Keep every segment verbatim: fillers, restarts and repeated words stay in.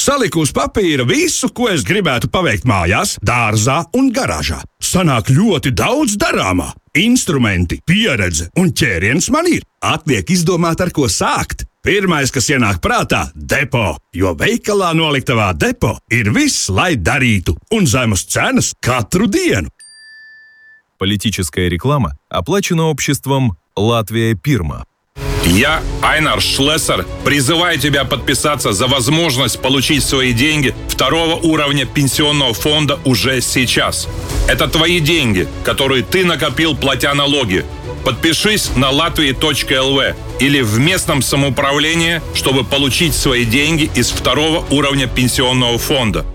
Saliku uz papīra visu, ko es gribētu paveikt mājās, dārzā un garāžā. Sanāk ļoti daudz darāmā. Instrumenti, pieredze un ķēriens man ir. Atliek izdomāt, ar ko sākt. Pirmais, kas ienāk prātā – depo, jo veikalā noliktavā depo ir viss, lai darītu, un zemes cenas katru dienu. Политическая реклама оплачена обществом «Латвия Пирма». Я, Айнар Шлессер, призываю тебя подписаться за возможность получить свои деньги второго уровня пенсионного фонда уже сейчас. Это твои деньги, которые ты накопил, платя налоги. Подпишись на латвия точка эл ви или в местном самоуправлении, чтобы получить свои деньги из второго уровня пенсионного фонда.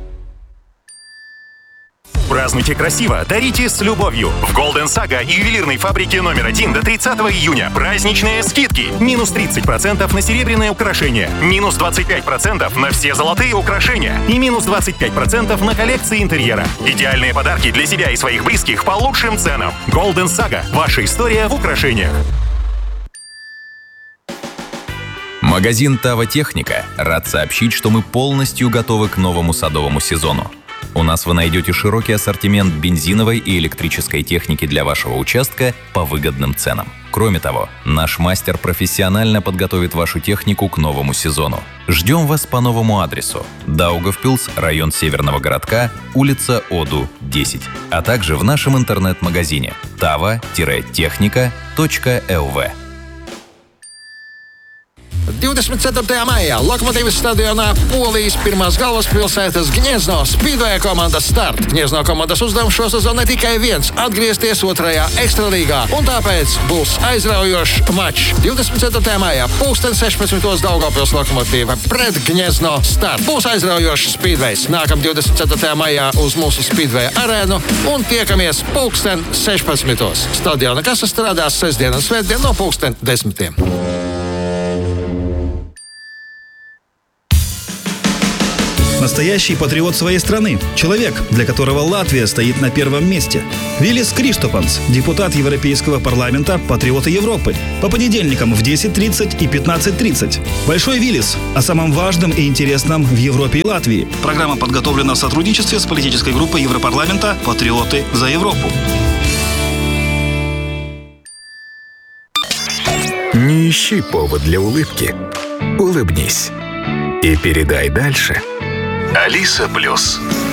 Празднуйте красиво, дарите с любовью. В Golden Saga и ювелирной фабрике номер один до тридцатого июня праздничные скидки. Минус тридцать процентов на серебряные украшения, минус двадцать пять процентов на все золотые украшения и минус двадцать пять процентов на коллекции интерьера. Идеальные подарки для себя и своих близких по лучшим ценам. Golden Saga. Ваша история в украшениях. Магазин «Тава Техника» рад сообщить, что мы полностью готовы к новому садовому сезону. У нас вы найдете широкий ассортимент бензиновой и электрической техники для вашего участка по выгодным ценам. Кроме того, наш мастер профессионально подготовит вашу технику к новому сезону. Ждем вас по новому адресу: Даугавпилс, район Северного городка, улица Оду, десять, а также в нашем интернет-магазине тава техника точка эл ви. divdesmit ceturtajā maijā Lokomotīvas stadionā Polijas pirmās galvaspilsētas Gniezno Speedway komandas start. Gniezno komandas uzdevums šo sezonu ne tikai viens – atgriezties otrajā ekstralīgā, un tāpēc būs aizraujošs mačs. divdesmit ceturtajā maijā pulksten sešpadsmitos Daugavpils Lokomotīva pret Gniezno start. Būs aizraujošs Speedways. Nākam divdesmit ceturtajā maijā uz mūsu Speedway arēnu un tiekamies pulksten sešpadsmitos. Stadiona kasa strādās sestdien un svētdien no pulksten desmitiem. Настоящий патриот своей страны. Человек, для которого Латвия стоит на первом месте. Вилис Криштопанс, депутат Европейского парламента, патриоты Европы. По понедельникам в десять тридцать и пятнадцать тридцать. Большой Вилис о самом важном и интересном в Европе и Латвии. Программа подготовлена в сотрудничестве с политической группой Европарламента «Патриоты за Европу». Не ищи повод для улыбки. Улыбнись. И передай дальше. Алиса Плюс.